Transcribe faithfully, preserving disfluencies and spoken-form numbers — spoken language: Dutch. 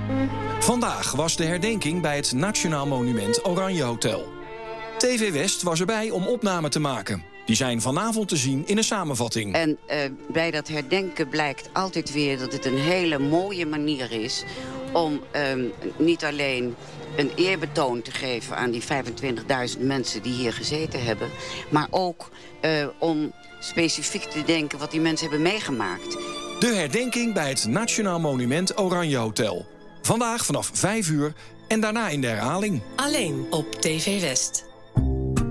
Vandaag was de herdenking bij het Nationaal Monument Oranje Hotel. T V West was erbij om opnamen te maken. Die zijn vanavond te zien in een samenvatting. En uh, bij dat herdenken blijkt altijd weer dat het een hele mooie manier is om um, niet alleen een eerbetoon te geven aan die vijfentwintigduizend mensen die hier gezeten hebben, maar ook uh, om specifiek te denken wat die mensen hebben meegemaakt. De herdenking bij het Nationaal Monument Oranje Hotel. Vandaag vanaf vijf uur en daarna in de herhaling. Alleen op T V West.